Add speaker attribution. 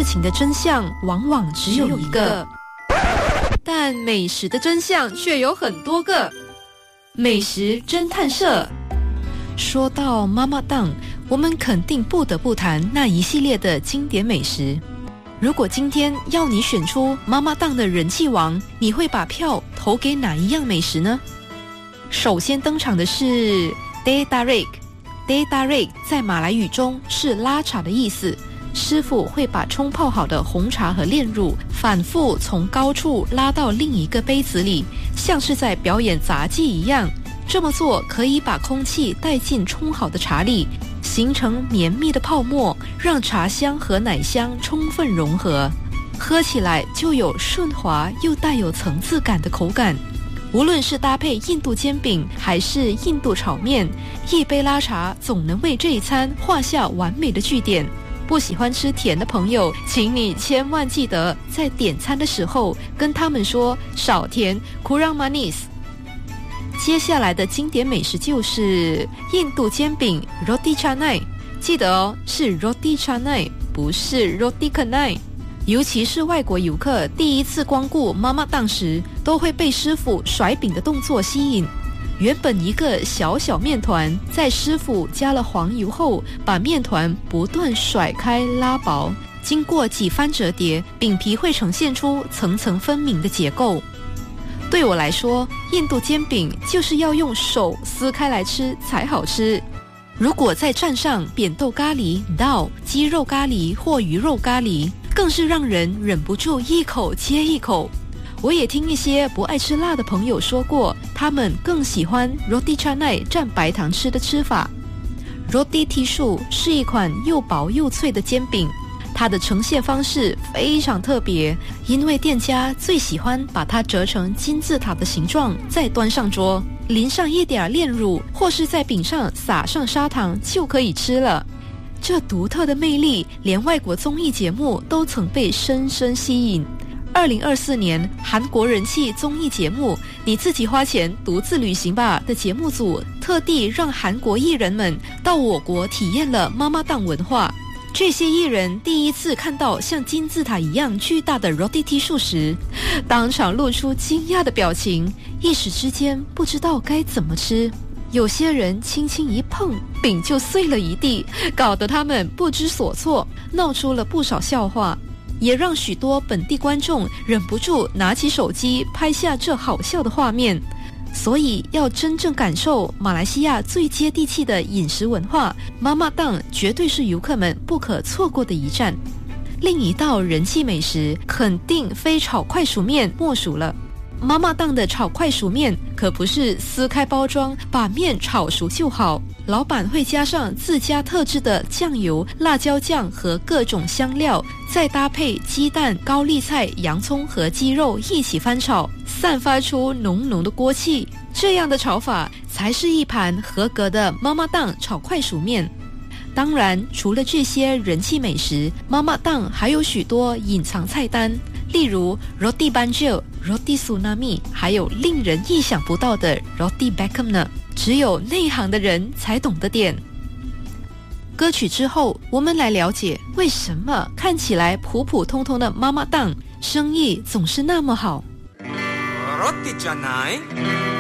Speaker 1: 事情的真相往往只有一个，但美食的真相却有很多个。美食侦探社。说到妈妈档，我们肯定不得不谈那一系列的经典美食。如果今天要你选出妈妈档的人气王，你会把票投给哪一样美食呢？首先登场的是 Teh Tarik。Teh Tarik 在马来语中是拉茶的意思，师傅会把冲泡好的红茶和炼乳反复从高处拉到另一个杯子里，像是在表演杂技一样。这么做可以把空气带进冲好的茶里，形成绵密的泡沫，让茶香和奶香充分融合，喝起来就有顺滑又带有层次感的口感。无论是搭配印度煎饼还是印度炒面，一杯拉茶总能为这一餐画下完美的句点。不喜欢吃甜的朋友，请你千万记得在点餐的时候跟他们说少甜 kurang manis。 接下来的经典美食就是印度煎饼 Roti Canai， 记得哦，是 Roti Canai， 不是 Roti Canai。尤其是外国游客第一次光顾妈妈档时，都会被师傅甩饼的动作吸引。原本一个小小面团，在师傅加了黄油后，把面团不断甩开拉薄，经过几番折叠，饼皮会呈现出层层分明的结构。对我来说，印度煎饼就是要用手撕开来吃才好吃。如果再蘸上扁豆咖喱、dal、鸡肉咖喱或鱼肉咖喱，更是让人忍不住一口接一口。我也听一些不爱吃辣的朋友说过，他们更喜欢 Roti Canai 蘸白糖吃的吃法。Roti Tissue 是一款又薄又脆的煎饼，它的呈现方式非常特别，因为店家最喜欢把它折成金字塔的形状，再端上桌，淋上一点炼乳，或是在饼上撒上砂糖就可以吃了。这独特的魅力，连外国综艺节目都曾被深深吸引。2024年，韩国人气综艺节目《你自己花钱独自旅行吧》的节目组特地让韩国艺人们到我国体验了妈妈档文化。这些艺人第一次看到像金字塔一样巨大的 Roti Tissue 时，当场露出惊讶的表情，一时之间不知道该怎么吃。有些人轻轻一碰，饼就碎了一地，搞得他们不知所措，闹出了不少笑话，也让许多本地观众忍不住拿起手机拍下这好笑的画面。所以要真正感受马来西亚最接地气的饮食文化，妈妈档绝对是游客们不可错过的一站。另一道人气美食肯定非炒快熟面莫属了。妈妈档的炒快熟面可不是撕开包装把面炒熟就好，老板会加上自家特制的酱油、辣椒酱和各种香料，再搭配鸡蛋、高丽菜、洋葱和鸡肉一起翻炒，散发出浓浓的锅气。这样的炒法才是一盘合格的妈妈档炒快熟面。当然，除了这些人气美食，妈妈档还有许多隐藏菜单，例如 Roti Banjir、Roti Tsunami， 还有令人意想不到的 Roti Beckham 呢，只有内行的人才懂得点。歌曲之后，我们来了解为什么看起来普普通通的妈妈档生意总是那么好。Roti Canai